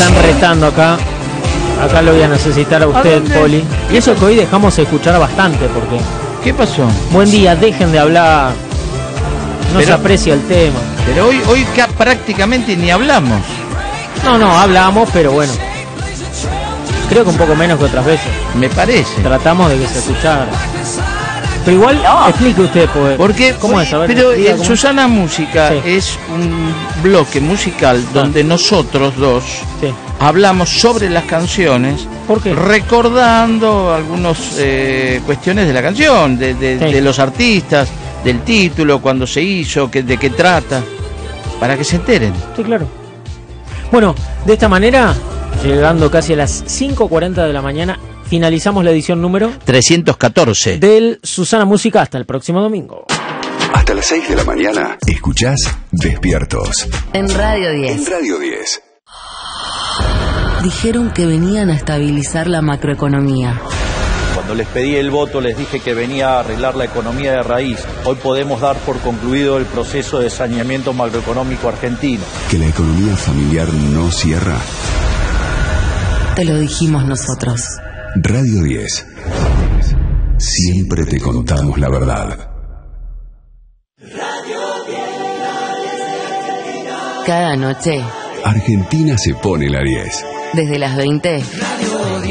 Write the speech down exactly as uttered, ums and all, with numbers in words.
están retando acá. Acá lo voy a necesitar a usted, ¿A Poli. Y eso que hoy dejamos escuchar bastante, porque... ¿Qué pasó? Buen día, dejen de hablar. No pero, se aprecia el tema. Pero hoy, hoy prácticamente ni hablamos. No, no, hablamos, pero bueno. Creo que un poco menos que otras veces. Me parece. Tratamos de que se escuchara. Pero igual, no. Explique usted, pues. Porque, ¿cómo es? A ver, pero diga, el ¿cómo? Susana Música sí. es un bloque musical donde ah. nosotros dos sí. hablamos sobre las canciones. ¿Por qué? Recordando algunas eh, cuestiones de la canción, de, de, sí. de los artistas, del título, cuándo se hizo, que, de qué trata, para que se enteren. Sí, claro. Bueno, de esta manera, llegando casi a las cinco cuarenta de la mañana, finalizamos la edición número trescientos catorce del Susana Música. Hasta el próximo domingo. Hasta las seis de la mañana, escuchás Despiertos. En Radio diez. En Radio diez. Dijeron que venían a estabilizar la macroeconomía. Cuando les pedí el voto les dije que venía a arreglar la economía de raíz. Hoy podemos dar por concluido el proceso de saneamiento macroeconómico argentino. Que la economía familiar no cierra. Te lo dijimos nosotros. Radio diez. Siempre te contamos la verdad. Cada noche Argentina se pone la diez. Desde las veinte. Radio